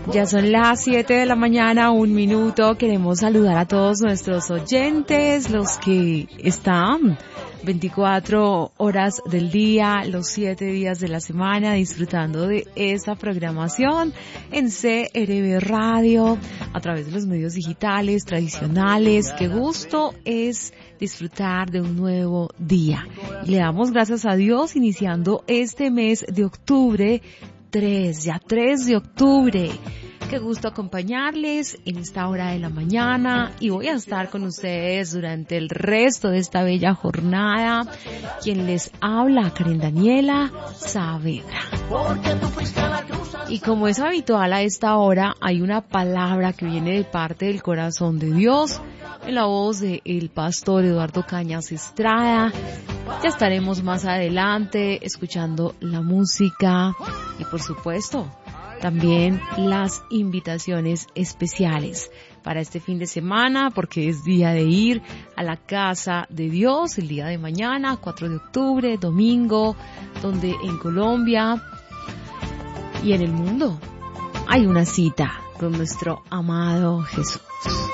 Ya son las 7 de la mañana, 1 minuto. Queremos saludar a todos nuestros oyentes, los que están 24 horas del día, los 7 días de la semana, disfrutando de esta programación en CRB Radio, a través de los medios digitales, tradicionales. Qué gusto es disfrutar de un nuevo día. Y le damos gracias a Dios iniciando este mes de octubre, 3 de octubre. Qué gusto acompañarles en esta hora de la mañana y voy a estar con ustedes durante el resto de esta bella jornada. Quien les habla, Karen Daniela Saavedra. Y como es habitual a esta hora, hay una palabra que viene de parte del corazón de Dios en la voz del pastor Eduardo Cañas Estrada. Ya estaremos más adelante escuchando la música y por supuesto también las invitaciones especiales para este fin de semana, porque es día de ir a la casa de Dios el día de mañana, 4 de octubre, domingo, donde en Colombia y en el mundo hay una cita con nuestro amado Jesús.